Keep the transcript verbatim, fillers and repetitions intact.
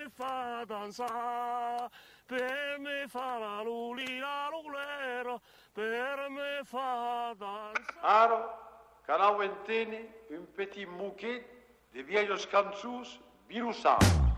me fa dansar, per me fa la lulina l'ulero, per me fa dansar. Ara, canau entene un petit mouquet de vieilles cançons birussants.